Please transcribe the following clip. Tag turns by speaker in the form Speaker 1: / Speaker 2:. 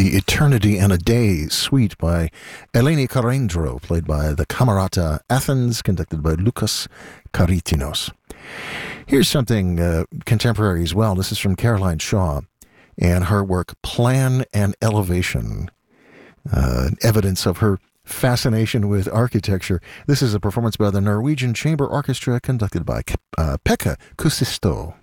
Speaker 1: The Eternity in a Day suite by Eleni Karendro, played by the Camerata Athens, conducted by Lucas Karitinos. Here's something contemporary as well. This is from Caroline Shaw and her work Plan and Elevation, evidence of her fascination with architecture. This is a performance by the Norwegian Chamber Orchestra, conducted by Pekka Kuusisto.